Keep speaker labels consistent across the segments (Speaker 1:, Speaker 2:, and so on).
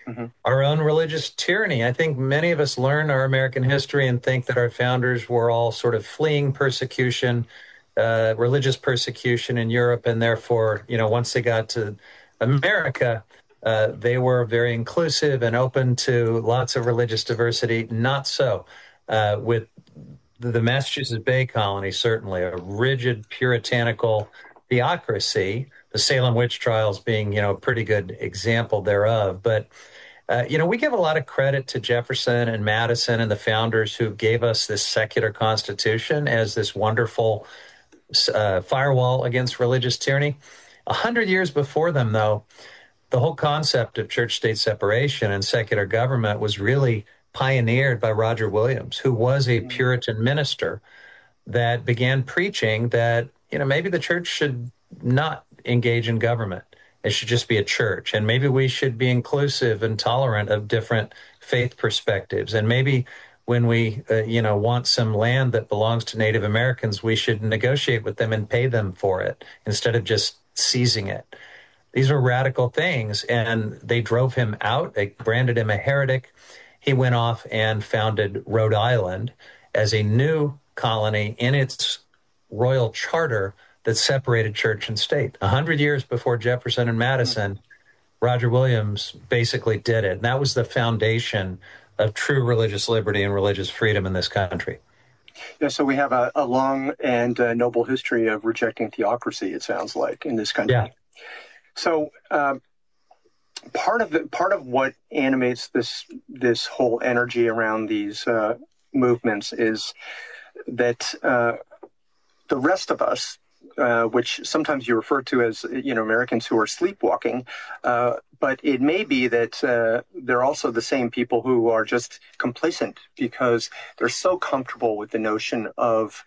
Speaker 1: our own religious tyranny. I think many of us learn our American history and think that our founders were all sort of fleeing persecution, religious persecution in Europe, and therefore, once they got to America, they were very inclusive and open to lots of religious diversity. Not so. With the Massachusetts Bay Colony, certainly a rigid puritanical theocracy, the Salem witch trials being, a pretty good example thereof. But, we give a lot of credit to Jefferson and Madison and the founders who gave us this secular constitution as this wonderful firewall against religious tyranny. 100 years before them, though, the whole concept of church-state separation and secular government was really pioneered by Roger Williams, who was a Puritan minister that began preaching that, maybe the church should not engage in government. It should just be a church. And maybe we should be inclusive and tolerant of different faith perspectives. And maybe when we, want some land that belongs to Native Americans, we should negotiate with them and pay them for it instead of just seizing it. These were radical things, and they drove him out. They branded him a heretic. He went off and founded Rhode Island as a new colony in its royal charter that separated church and state. 100 years before Jefferson and Madison, Roger Williams basically did it. And that was the foundation of true religious liberty and religious freedom in this country.
Speaker 2: Yeah, so we have a long and noble history of rejecting theocracy, it sounds like, in this country.
Speaker 1: Yeah.
Speaker 2: So part of what animates this whole energy around these movements is that the rest of us, which sometimes you refer to as Americans who are sleepwalking, but it may be that they're also the same people who are just complacent because they're so comfortable with the notion of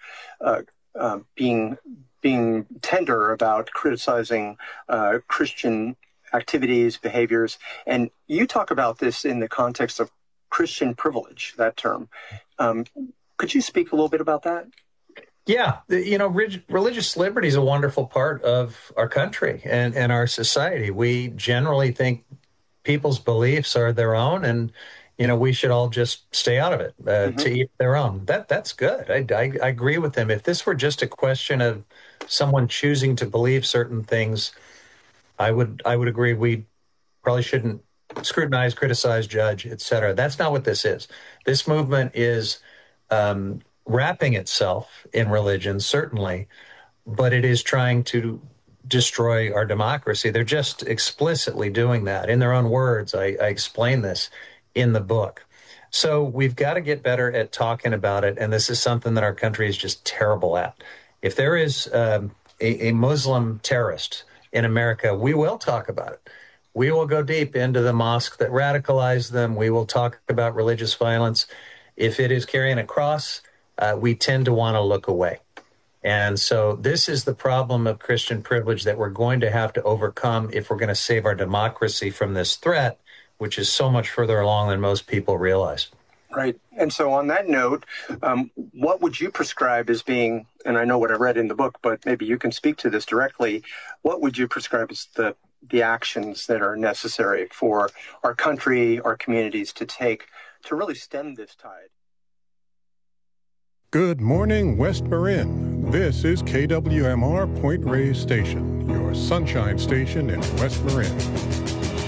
Speaker 2: being tender about criticizing Christian activities, behaviors. And you talk about this in the context of Christian privilege, that term. Could you speak a little bit about that?
Speaker 1: Yeah, religious liberty is a wonderful part of our country and our society. We generally think people's beliefs are their own, and we should all just stay out of it to each their own. That's good. I agree with them. If this were just a question of someone choosing to believe certain things, I would agree. We probably shouldn't scrutinize, criticize, judge, etc. That's not what this is. This movement is wrapping itself in religion, certainly, but it is trying to destroy our democracy. They're just explicitly doing that. In their own words, I explain this in the book. So we've got to get better at talking about it, and this is something that our country is just terrible at. If there is a Muslim terrorist in America, we will talk about it. We will go deep into the mosque that radicalized them. We will talk about religious violence. If it is carrying a cross, we tend to want to look away. And so this is the problem of Christian privilege that we're going to have to overcome if we're going to save our democracy from this threat, which is so much further along than most people realize.
Speaker 2: Right. And so on that note, what would you prescribe as being, and I know what I read in the book, but maybe you can speak to this directly, what would you prescribe as the actions that are necessary for our country, our communities to take to really stem this tide?
Speaker 3: Good morning, West Marin. This is KWMR Point Reyes Station, your sunshine station in West Marin.